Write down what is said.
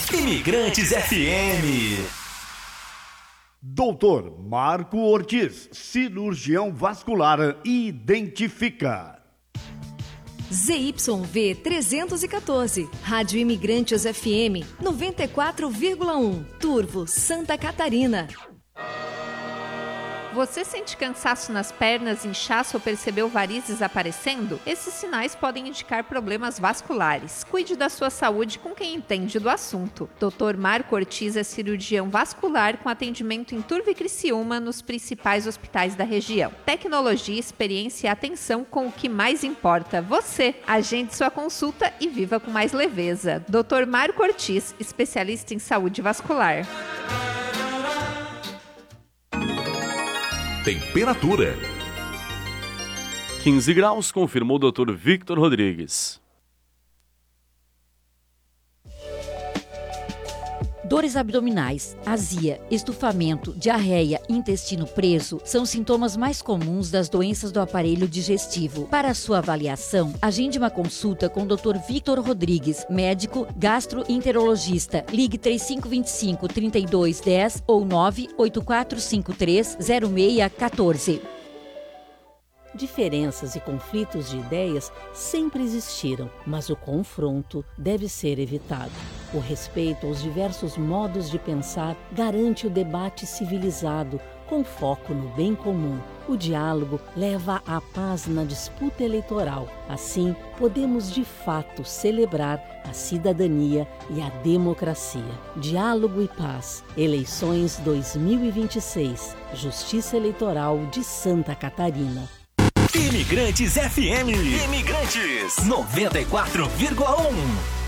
Imigrantes FM. Doutor Marco Ortiz, cirurgião vascular, identifica. ZYV 314, Rádio Imigrantes FM 94,1, Turvo, Santa Catarina. Você sente cansaço nas pernas, inchaço ou percebeu varizes aparecendo? Esses sinais podem indicar problemas vasculares. Cuide da sua saúde com quem entende do assunto. Dr. Marco Ortiz é cirurgião vascular com atendimento em Turvo e Criciúma nos principais hospitais da região. Tecnologia, experiência e atenção com o que mais importa, você. Agende sua consulta e viva com mais leveza. Dr. Marco Ortiz, especialista em saúde vascular. Temperatura. 15 graus, confirmou o Dr. Victor Rodrigues. Dores abdominais, azia, estufamento, diarreia, intestino preso são sintomas mais comuns das doenças do aparelho digestivo. Para sua avaliação, agende uma consulta com o Dr. Victor Rodrigues, médico gastroenterologista. Ligue 3525-3210 ou 98453-0614. Diferenças e conflitos de ideias sempre existiram, mas o confronto deve ser evitado. O respeito aos diversos modos de pensar garante o debate civilizado, com foco no bem comum. O diálogo leva à paz na disputa eleitoral. Assim, podemos de fato celebrar a cidadania e a democracia. Diálogo e paz. Eleições 2026. Justiça Eleitoral de Santa Catarina. Imigrantes FM. Imigrantes 94,1.